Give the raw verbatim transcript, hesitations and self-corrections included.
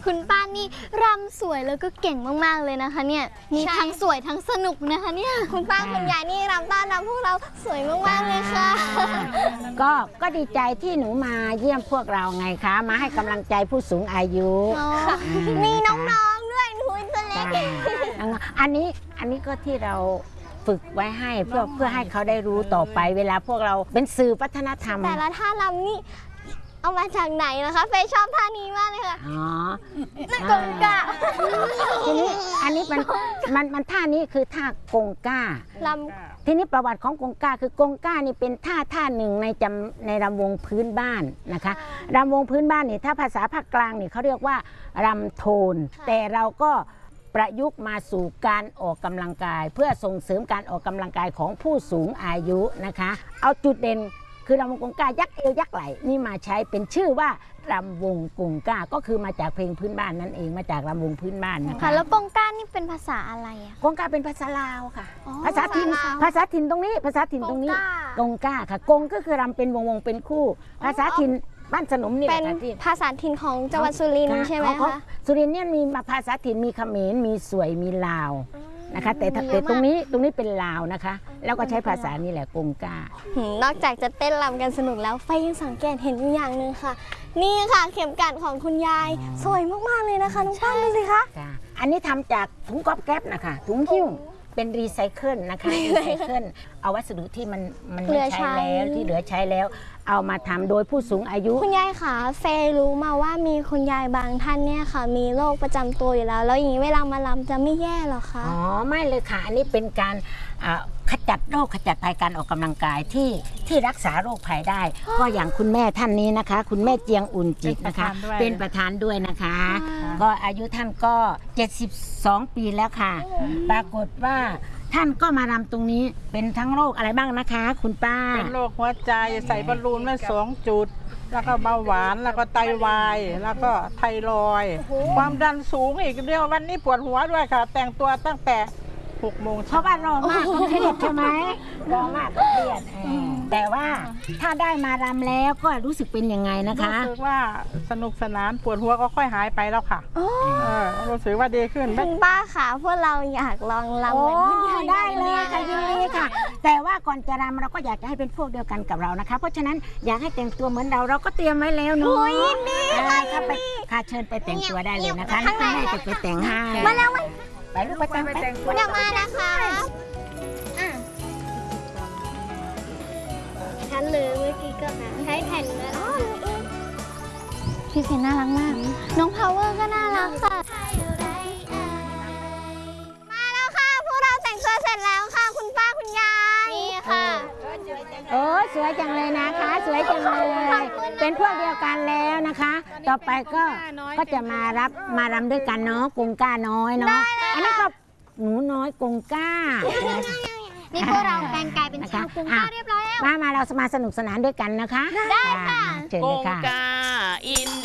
คุณป้านี่รำสวยแล้วก็เก่งมากๆเลยนะคะเนี่ยมีทั้งสวยทั้งสนุกนะคะเนี่ยคุณป้าคุณยายนี่รำต้อนรับพวกเราสวยมากๆเลยค่ะก็ก็ดีใจที่หนูมาเยี่ยมพวกเราไงคะมาให้กำลังใจผู้สูงอายุมีน้องๆด้วยหนูตัวเล็กอันนี้อันนี้ก็ที่เราฝึกไว้ให้เพื่อเพื่อให้เขาได้รู้ต่อไปเวลาพวกเราเป็นสื่อวัฒนธรรมแต่ละท่ารำนี่เอามาจากไหนนะคะเฟย์ชอบท่านี้มากเลยค่ะอ๋อนั่นกงก้าทีนี้อันนี้มันมันมันท่านี้คือท่ากงก้าลำทีนี้ประวัติของกงก้าคือกงก้านี่เป็นท่าท่าหนึ่งในจำในรำวงพื้นบ้านนะคะรำวงพื้นบ้านนี่ถ้าภาษาภาคกลางนี่เขาเรียกว่ารำโทนแต่เราก็ประยุกต์มาสู่การออกกำลังกายเพื่อส่งเสริมการออกกำลังกายของผู้สูงอายุนะคะเอาจุดเด่นคือรำวงกงก้ายักเอวยักไหล่นี่มาใช้เป็นชื่อว่ารำวงกงก้าก็คือมาจากเพลงพื้นบ้านนั่นเองมาจากรำวงพื้นบ้านนะคะแล้วกงก้านี่เป็นภาษาอะไรอะกงก้าเป็นภาษาลาวค่ะภาษาถิ่นภาษาถิ่นตรงนี้ภาษาถิ่นตรงนี้กงก้าค่ะกงก็คือรำเป็นวงวงเป็นคู่ภาษาถิ่นบ้านสนมนี่เป็นภาษาถิ่นของจังหวัดสุรินทร์ใช่ไหมคะสุรินทร์เนี่ยมีภาษาถิ่นมีเขมรมีสวยมีลาวนะคะแต่แต่ตรงนี้ตรงนี้เป็นลาวนะคะแล้วก็ใช้ภาษานี่แหละกงก้านอกจากจะเต้นรำกันสนุกแล้วไฟยังสังเกตเห็นอยู่อย่างหนึ่งค่ะนี่ค่ะเข็มกลัดของคุณยายสวยมากๆเลยนะคะน้องป้าดูสิคะอันนี้ทำจากถุงก๊อบแก๊บนะคะถุงหิ้วเป็นรีไซเคิลนะคะรีไซเคิลเอาวัสดุที่มันมันไม่ใช้แล้วที่เหลือใช้แล้วเอามาทำโดยผู้สูงอายุคุณยายค่ะเฟย์รู้มาว่ามีคุณยายบางท่านเนี่ยค่ะมีโรคประจำตัวอยู่แล้วแล้วอย่างนี้เวลามาลำจะไม่แย่หรอคะอ๋อไม่เลยค่ะอันนี้เป็นการขจัดโรคขจัดภัยการออกกำลังกายที่ที่รักษาโรคภัยได้ก็อย่างคุณแม่ท่านนี้นะคะคุณแม่เจียงอุ่นจิตนะคะเป็นประธานด้วยนะคะก็อายุท่านก็เจ็ดสิบสองปีแล้วค่ะปรากฏว่าท่านก็มารำตรงนี้เป็นทั้งโรคอะไรบ้างนะคะคุณป้าเป็นโรคหัวใจใส่บอลลูนไว้สองจุดแล้วก็เบาหวานแล้วก็ไตวายแล้วก็ไทรอยด์ความดันสูงอีกเดียววันนี้ปวดหัวด้วยค่ะแต่งตัวตั้งแต่หกโมงเพราะว่ารอมากก็เครียดใช่ไหมรอมากก็เครียดแต่ว่าถ้าได้มารำแล้วก็รู้สึกเป็นยังไงนะคะรู้สึกว่าสนุกสนานปวดหัวก็ค่อยหายไปแล้วค่ะรู้สึกว่าดีขึ้นคุณป้าค่ะพวกเราอยากลองรำเหมือนคุณยายได้เลยค่ะยินดีค่ะแต่ว่าก่อนจะรำเราก็อยากจะให้เป็นพวกเดียวกันกับเรานะคะเพราะฉะนั้นอยากให้แต่งตัวเหมือนเราเราก็เตรียมไว้แล้วเนาะยินดีค่ะไปค่ะเชิญไปแต่งตัวได้เลยนะคะคุณแม่จะไปแต่งให้มาแล้วมันไปลูกไปแต่งไปแต่งเดี๋ยวมานะคะฉันเลยเมื่อกี้ก็ใช้แผ่นเลยพี่เพนน่ารักมากน้องพาวเวอร์ก็น่ารักค่ะมาแล้วค่ะพวกเราแต่งตัวเสร็จแล้วค่ะคุณป้าคุณยายนี่ค่ะโอ้สวยจังเลยนะคะสวยจังเลยเป็นพวกเดียวกันแล้วนะคะต่อไปก็ก็จะมารับมารำด้วยกันเนาะกงก้าน้อยเนาะอันนี้ก็หนูน้อยกงก้านี่พวกเราแปลงกายเป็นชาวกงก้าเรียบร้อยแล้วมามาเรามาสนุกสนานด้วยกันนะคะได้ค่ะเชิญเลยค่ะกงก้าอิน